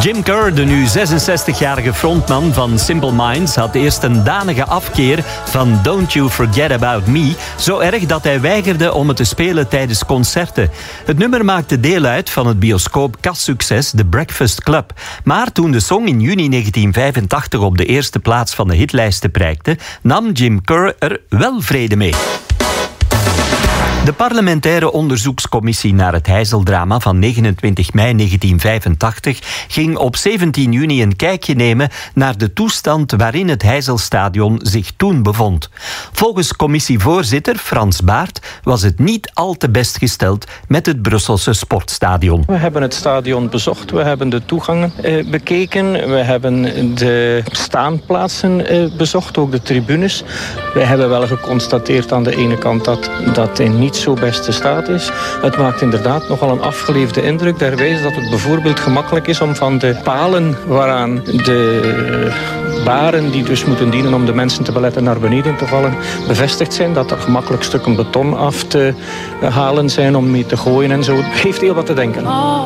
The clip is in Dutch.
Jim Kerr, de nu 66-jarige frontman van Simple Minds, had eerst een danige afkeer van Don't You Forget About Me. Zo erg dat hij weigerde om het te spelen tijdens concerten. Het nummer maakte deel uit van het bioscoop-kassucces The Breakfast Club. Maar toen de song in juni 1985 op de eerste plaats van de hitlijsten prijkte, nam Jim Kerr er wel vrede mee. De parlementaire onderzoekscommissie naar het Heizeldrama van 29 mei 1985 ging op 17 juni een kijkje nemen naar de toestand waarin het Heizelstadion zich toen bevond. Volgens commissievoorzitter Frans Baert was het niet al te best gesteld met het Brusselse sportstadion. We hebben het stadion bezocht, we hebben de toegangen bekeken, we hebben de staanplaatsen bezocht, ook de tribunes. We hebben wel geconstateerd aan de ene kant dat dat in niet zo beste staat is. Het maakt inderdaad nogal een afgeleefde indruk. Derwijze dat het bijvoorbeeld gemakkelijk is om van de palen waaraan de baren die dus moeten dienen om de mensen te beletten naar beneden te vallen, bevestigd zijn, dat er gemakkelijk stukken beton af te halen zijn om mee te gooien en zo. Het geeft heel wat te denken.